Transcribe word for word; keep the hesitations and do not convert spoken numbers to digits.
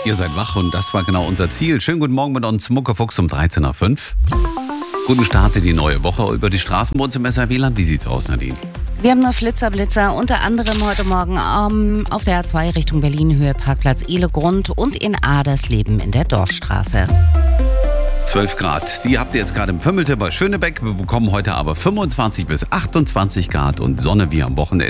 Ihr seid wach und das war genau unser Ziel. Schönen guten Morgen mit uns, Muckefuchs um dreizehn Uhr fünf. Guten Start in die neue Woche über die Straßen bei uns im S R W-Land. Wie sieht's aus, Nadine? Wir haben noch Flitzer-Blitzer, unter anderem heute Morgen ähm, auf der A zwei Richtung Berlin, Höhe Parkplatz Ehlegrund und in Adersleben in der Dorfstraße. zwölf Grad, die habt ihr jetzt gerade im Vümmelte bei Schönebeck. Wir bekommen heute aber fünfundzwanzig bis achtundzwanzig Grad und Sonne wie am Wochenende.